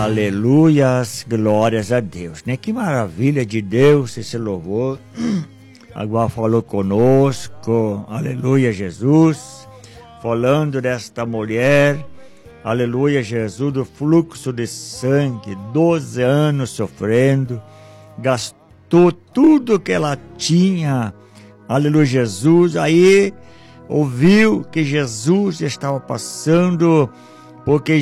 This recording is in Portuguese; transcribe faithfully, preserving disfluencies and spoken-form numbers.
Aleluias, glórias a Deus, né? Que maravilha de Deus esse louvor. Agora falou conosco, aleluia, Jesus, falando desta mulher, aleluia, Jesus, do fluxo de sangue, doze anos sofrendo, gastou tudo que ela tinha, aleluia, Jesus, aí ouviu que Jesus estava passando, porque